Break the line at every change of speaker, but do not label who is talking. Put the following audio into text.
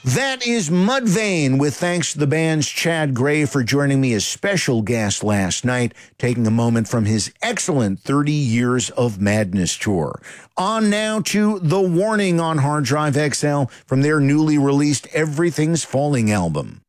That is Mudvayne, with thanks to the band's Chad Gray for joining me as special guest last night, taking a moment from his excellent 30 Years of Madness tour. On now to The Warning on Hard Drive XL from their newly released Everything's Falling album.